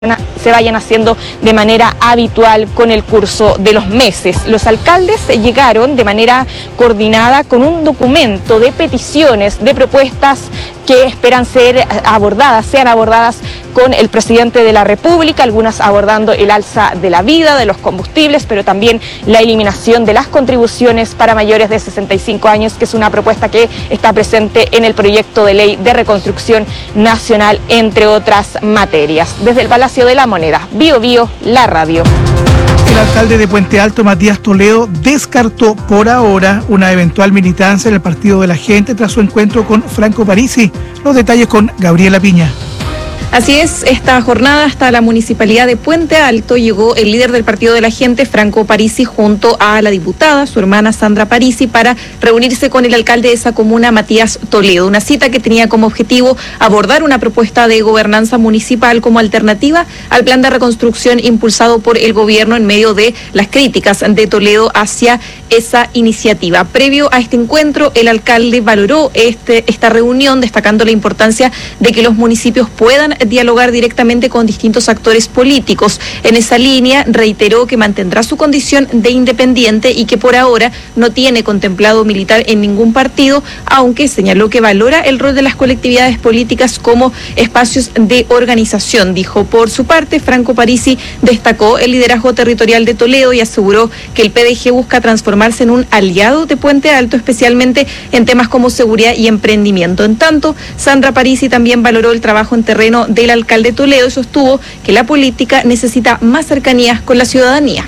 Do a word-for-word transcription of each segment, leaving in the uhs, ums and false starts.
se vayan haciendo de manera habitual con el curso de los meses. Los alcaldes llegaron de manera coordinada con un documento de peticiones, de propuestas que esperan ser abordadas, sean abordadas con el presidente de la República, algunas abordando el alza de la vida, de los combustibles, pero también la eliminación de las contribuciones para mayores de sesenta y cinco años, que es una propuesta que está presente en el proyecto de ley de reconstrucción nacional, entre otras materias. Desde el Palacio de la Moneda, Bio Bio, la radio. El alcalde de Puente Alto, Matías Toledo, descartó por ahora una eventual militancia en el Partido de la Gente tras su encuentro con Franco Parisi. Los detalles con Gabriela Piña. Así es, esta jornada hasta la Municipalidad de Puente Alto llegó el líder del Partido de la Gente, Franco Parisi, junto a la diputada, su hermana Sandra Parisi, para reunirse con el alcalde de esa comuna, Matías Toledo. Una cita que tenía como objetivo abordar una propuesta de gobernanza municipal como alternativa al plan de reconstrucción impulsado por el gobierno en medio de las críticas de Toledo hacia esa iniciativa. Previo a este encuentro, el alcalde valoró este, esta reunión, destacando la importancia de que los municipios puedan dialogar directamente con distintos actores políticos. En esa línea reiteró que mantendrá su condición de independiente y que por ahora no tiene contemplado militar en ningún partido, aunque señaló que valora el rol de las colectividades políticas como espacios de organización. Dijo, por su parte, Franco Parisi destacó el liderazgo territorial de Toledo y aseguró que el P D G busca transformarse en un aliado de Puente Alto, especialmente en temas como seguridad y emprendimiento. En tanto, Sandra Parisi también valoró el trabajo en terreno del alcalde Toledo y sostuvo que la política necesita más cercanías con la ciudadanía.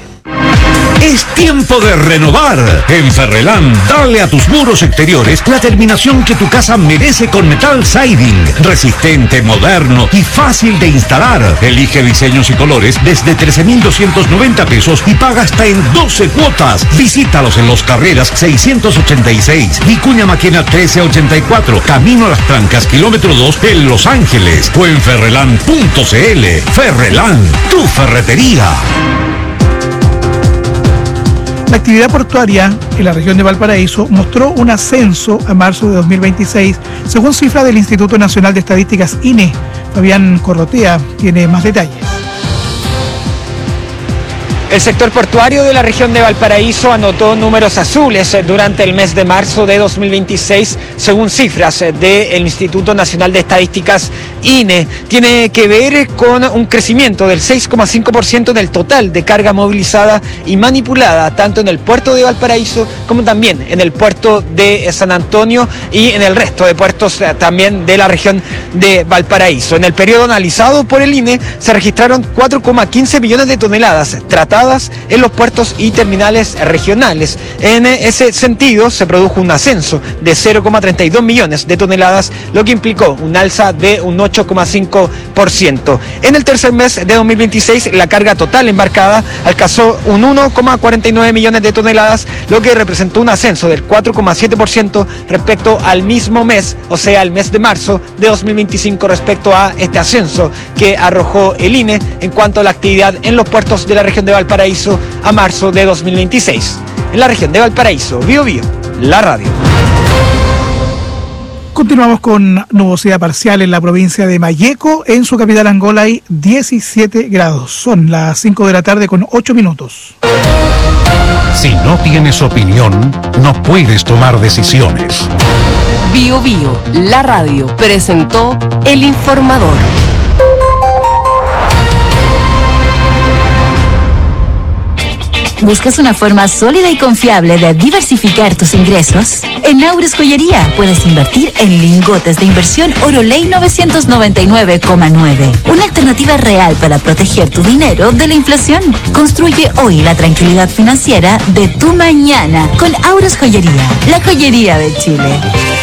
Es tiempo de renovar. En Ferrelán, dale a tus muros exteriores la terminación que tu casa merece con metal siding. Resistente, moderno y fácil de instalar. Elige diseños y colores desde trece mil doscientos noventa pesos y paga hasta en doce cuotas. Visítalos en Los Carreras seiscientos ochenta y seis, Vicuña Maquena trece ochenta y cuatro, Camino a las Trancas, kilómetro dos en Los Ángeles o en ferrelán punto cl. Ferrelán, tu ferretería. La actividad portuaria en la región de Valparaíso mostró un ascenso a marzo de dos mil veintiséis, según cifras del Instituto Nacional de Estadísticas I N E. Fabián Corrotea tiene más detalles. El sector portuario de la región de Valparaíso anotó números azules durante el mes de marzo de dos mil veintiséis, según cifras del Instituto Nacional de Estadísticas I N E. Tiene que ver con un crecimiento del seis coma cinco por ciento del total de carga movilizada y manipulada, tanto en el puerto de Valparaíso como también en el puerto de San Antonio y en el resto de puertos también de la región de Valparaíso. En el periodo analizado por el I N E se registraron cuatro coma quince millones de toneladas tratadas en los puertos y terminales regionales. En ese sentido se produjo un ascenso de cero coma treinta y dos millones de toneladas, lo que implicó un alza de un ocho coma cinco por ciento. En el tercer mes de dos mil veintiséis la carga total embarcada alcanzó un uno coma cuarenta y nueve millones de toneladas, lo que representó un ascenso del cuatro coma siete por ciento respecto al mismo mes, o sea, el mes de marzo de dos mil veinticinco, respecto a este ascenso que arrojó el I N E en cuanto a la actividad en los puertos de la región de Valparaíso Valparaíso a marzo de dos mil veintiséis. En la región de Valparaíso, Bio Bio, la radio. Continuamos con nubosidad parcial en la provincia de Malleco. En su capital, Angola, hay diecisiete grados. Son las cinco de la tarde con ocho minutos. Si no tienes opinión, no puedes tomar decisiones. Bio Bio, la radio, presentó El Informador. ¿Buscas una forma sólida y confiable de diversificar tus ingresos? En Aures Joyería puedes invertir en lingotes de inversión Oroley novecientos noventa y nueve coma nueve. Una alternativa real para proteger tu dinero de la inflación. Construye hoy la tranquilidad financiera de tu mañana con Aures Joyería, la joyería de Chile.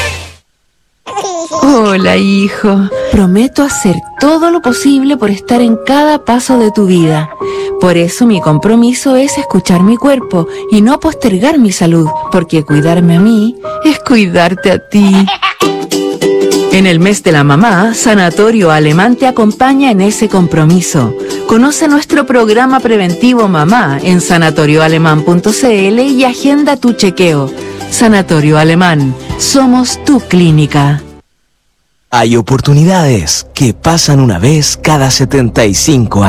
Hola, hijo. Prometo hacer todo lo posible por estar en cada paso de tu vida. Por eso mi compromiso es escuchar mi cuerpo y no postergar mi salud, porque cuidarme a mí es cuidarte a ti. En el mes de la mamá, Sanatorio Alemán te acompaña en ese compromiso. Conoce nuestro programa preventivo Mamá en sanatorio alemán punto cl y agenda tu chequeo. Sanatorio Alemán, somos tu clínica. Hay oportunidades que pasan una vez cada setenta y cinco años.